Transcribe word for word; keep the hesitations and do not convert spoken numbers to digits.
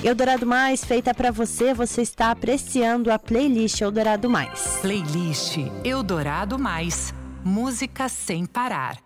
Eldorado Mais, feita pra você, você está apreciando a playlist Eldorado Mais. Playlist Eldorado Mais, música sem parar.